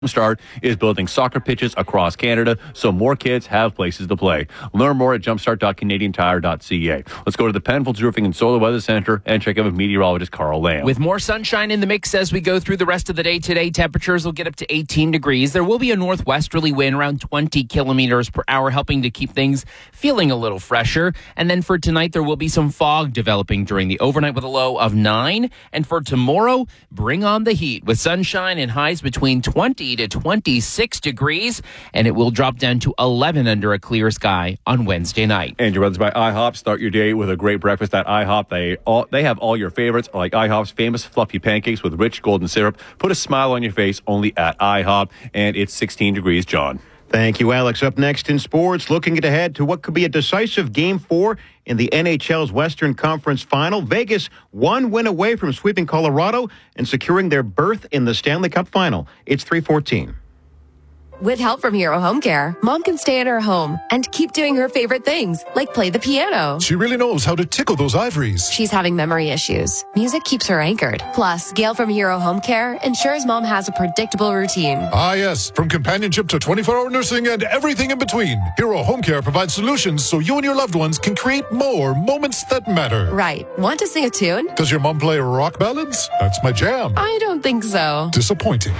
Jumpstart is building soccer pitches across Canada so more kids have places to play. Learn more at jumpstart.canadiantire.ca. Let's go to the Penfolds Roofing and Solar Weather Center and check in with meteorologist Carl Lamb. With more sunshine in the mix as we go through the rest of the day today, temperatures will get up to 18 degrees. There will be a northwesterly wind around 20 kilometers per hour, helping to keep things feeling a little fresher. And then for tonight, there will be some fog developing during the overnight with a low of 9. And for tomorrow, bring on the heat with sunshine and highs between 20 to 26 degrees, and it will drop down to 11 under a clear sky on Wednesday night. And your brothers by IHOP. Start your day with a great breakfast at IHOP. They have all your favorites, like IHOP's famous fluffy pancakes with rich golden syrup. Put a smile on your face only at IHOP, and it's 16 degrees, John. Thank you, Alex. Up next in sports, looking ahead to what could be a decisive Game 4 in the NHL's Western Conference Final. Vegas one win away from sweeping Colorado and securing their berth in the Stanley Cup Final. It's 3:14. With help from Hero Home Care, Mom can stay in her home and keep doing her favorite things, like play the piano. She really knows how to tickle those ivories. She's having memory issues. Music keeps her anchored. Plus, Gail from Hero Home Care ensures Mom has a predictable routine. Ah, yes. From companionship to 24-hour nursing and everything in between, Hero Home Care provides solutions so you and your loved ones can create more moments that matter. Right. Want to sing a tune? Does your mom play rock ballads? That's my jam. I don't think so. Disappointing.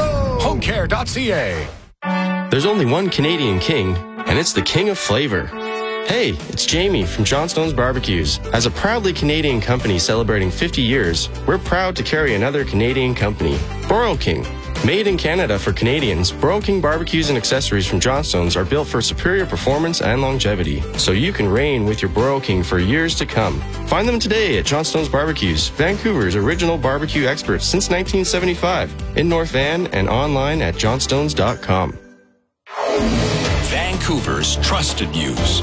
HeroHomeCare.ca. There's only one Canadian king, and it's the king of flavor. Hey, it's Jamie from Johnstone's Barbecues. As a proudly Canadian company celebrating 50 years, we're proud to carry another Canadian company, Broil King. Made in Canada for Canadians, Broil King barbecues and accessories from Johnstone's are built for superior performance and longevity, so you can reign with your Broil King for years to come. Find them today at Johnstone's Barbecues, Vancouver's original barbecue experts since 1975, in North Van and online at johnstones.com. Vancouver's trusted news.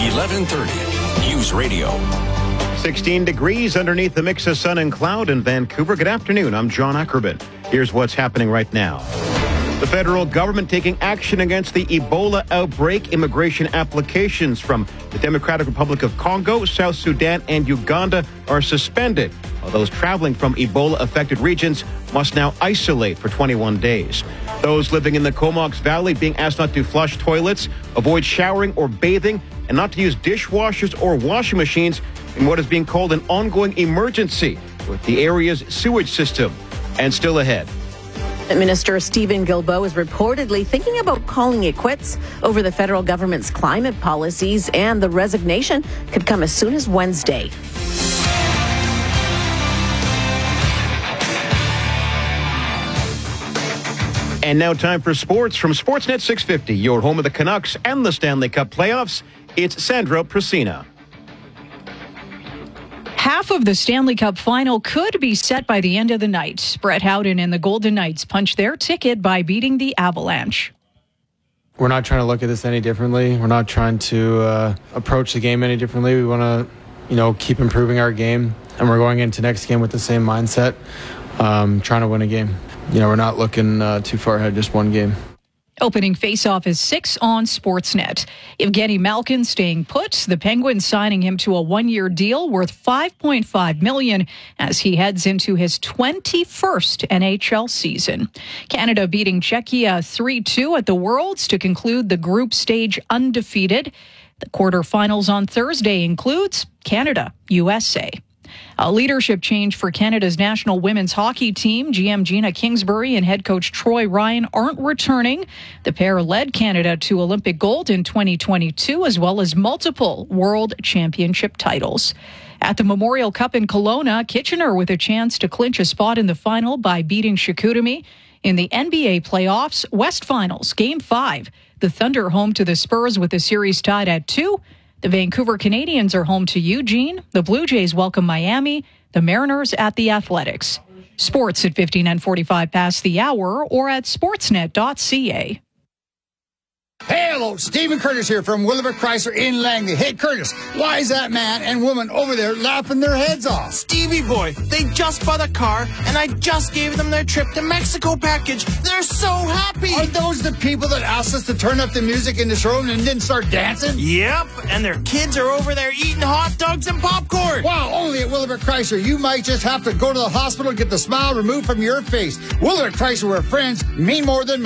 1130 News Radio. 16 degrees underneath the mix of sun and cloud in Vancouver. Good afternoon. I'm John Ackerman. Here's what's happening right now. The federal government taking action against the Ebola outbreak. Immigration applications from the Democratic Republic of Congo, South Sudan, and Uganda are suspended, while those traveling from Ebola-affected regions must now isolate for 21 days. Those living in the Comox Valley being asked not to flush toilets, avoid showering or bathing, and not to use dishwashers or washing machines in what is being called an ongoing emergency with the area's sewage system. And still ahead. Minister Stephen Guilbeault is reportedly thinking about calling it quits over the federal government's climate policies, and the resignation could come as soon as Wednesday. And now time for sports from Sportsnet 650, your home of the Canucks and the Stanley Cup playoffs. It's Sandra Prasina. Half of the Stanley Cup final could be set by the end of the night. Brett Howden and the Golden Knights punched their ticket by beating the Avalanche. We're not trying to look at this any differently. We're not trying to approach the game any differently. We want to, keep improving our game, and we're going into next game with the same mindset, trying to win a game. We're not looking too far ahead, just one game. Opening faceoff is 6 on Sportsnet. Evgeny Malkin staying put. The Penguins signing him to a 1-year deal worth $5.5 million as he heads into his 21st NHL season. Canada beating Czechia 3-2 at the Worlds to conclude the group stage undefeated. The quarterfinals on Thursday includes Canada, USA. A leadership change for Canada's national women's hockey team. GM Gina Kingsbury and head coach Troy Ryan aren't returning. The pair led Canada to Olympic gold in 2022, as well as multiple world championship titles. At the Memorial Cup in Kelowna, Kitchener with a chance to clinch a spot in the final by beating Chicoutimi. In the NBA playoffs, West Finals, Game 5. The Thunder home to the Spurs with the series tied at 2. The Vancouver Canadians are home to Eugene. The Blue Jays welcome Miami. The Mariners at the Athletics. Sports at 59:45 past the hour or at sportsnet.ca. Hello, Stephen Curtis here from Willowbrook Chrysler in Langley. Hey, Curtis, why is that man and woman over there laughing their heads off? Stevie boy, they just bought a car, and I just gave them their trip to Mexico package. They're so happy. Are those the people that asked us to turn up the music in the showroom and didn't start dancing? Yep, and their kids are over there eating hot dogs and popcorn. Wow, only at Willowbrook Chrysler. You might just have to go to the hospital and get the smile removed from your face. Willowbrook Chrysler, where friends mean more than